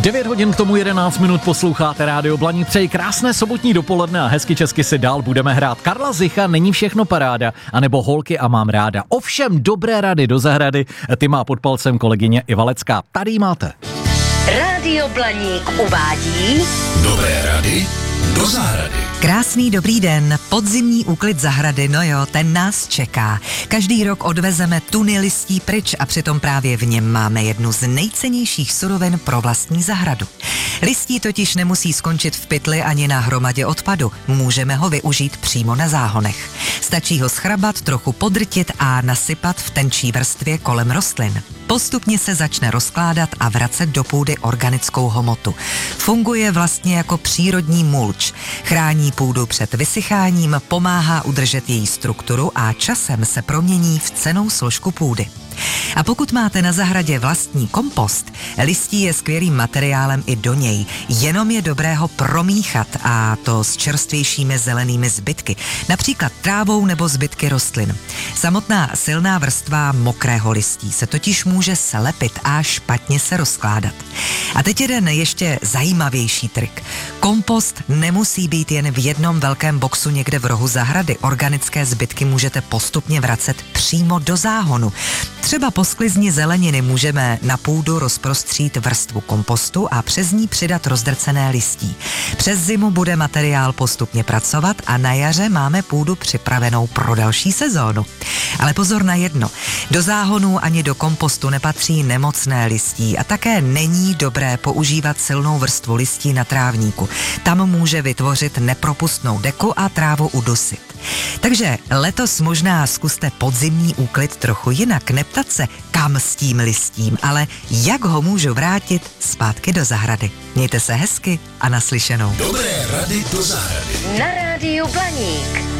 9 hodin k tomu 11 minut posloucháte Rádio Blaník. Přeji krásné sobotní dopoledne a hezky česky si dál budeme hrát. Karla Zicha, Není všechno paráda, anebo Holky a mám ráda. Ovšem dobré rady do zahrady, ty má pod palcem kolegyně Iva Lecká. Tady ji máte. Rádio Blaník uvádí Dobré rady do zahrady. Krásný dobrý den, podzimní úklid zahrady, no jo, ten nás čeká. Každý rok odvezeme tuny listí pryč a přitom právě v něm máme jednu z nejcennějších surovin pro vlastní zahradu. Listí totiž nemusí skončit v pytli ani na hromadě odpadu, můžeme ho využít přímo na záhonech. Stačí ho schrabat, trochu podrtit a nasypat v tenčí vrstvě kolem rostlin. Postupně se začne rozkládat a vracet do půdy organickou hmotu. Funguje vlastně jako přírodní mulč. Chrání půdu před vysycháním, pomáhá udržet její strukturu a časem se promění v cennou složku půdy. A pokud máte na zahradě vlastní kompost, listí je skvělým materiálem i do něj, jenom je dobré ho promíchat, a to s čerstvějšími zelenými zbytky, například trávou nebo zbytky rostlin. Samotná silná vrstva mokrého listí se totiž může slepit a špatně se rozkládat. A teď jeden ještě zajímavější trik. Kompost nemusí být jen v jednom velkém boxu někde v rohu zahrady. Organické zbytky můžete postupně vracet přímo do záhonu. Třeba po sklizni zeleniny můžeme na půdu rozprostřít vrstvu kompostu a přes ní přidat rozdrcené listí. Přes zimu bude materiál postupně pracovat a na jaře máme půdu připravenou pro další sezónu. Ale pozor na jedno, do záhonu ani do kompostu nepatří nemocné listí a také není dobré používat silnou vrstvu listí na trávníku. Tam může vytvořit nepropustnou deku a trávu udusit. Takže letos možná zkuste podzimní úklid trochu jinak, neptat se, kam s tím listím, ale jak ho můžu vrátit zpátky do zahrady. Mějte se hezky a naslyšenou. Dobré rady do zahrady. na Rádiu Blaník.